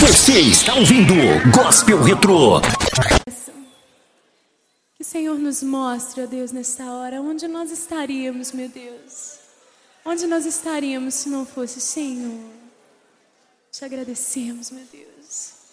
Você está ouvindo Gospel Retrô. Que o Senhor nos mostre, ó Deus, nesta hora, onde nós estaríamos, meu Deus. Onde nós estaríamos se não fosse o Senhor. Te agradecemos, meu Deus.